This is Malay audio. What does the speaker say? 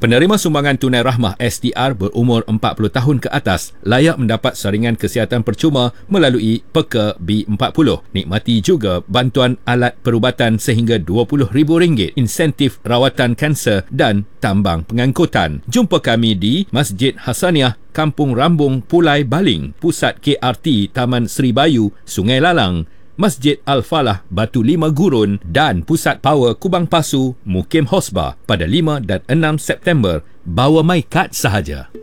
Penerima sumbangan tunai rahmah STR berumur 40 tahun ke atas layak mendapat saringan kesihatan percuma melalui Peka B40. Nikmati juga bantuan alat perubatan sehingga RM20,000, insentif rawatan kanser dan tambang pengangkutan. Jumpa kami di Masjid Hasaniah, Kampung Rambung, Pulai Baling, Pusat KRT Taman Seri Bayu, Sungai Lalang, Masjid Al-Falah, Batu Lima Gurun dan Pusat Power Kubang Pasu, Mukim Hosbah pada 5 dan 6 September. Bawa my kad sahaja.